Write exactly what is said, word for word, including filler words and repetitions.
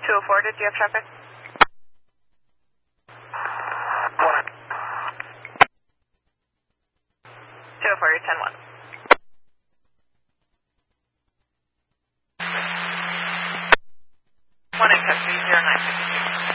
two oh four, did you have traffic? One. two oh four, you're ten one. one in custody, zero nine six two.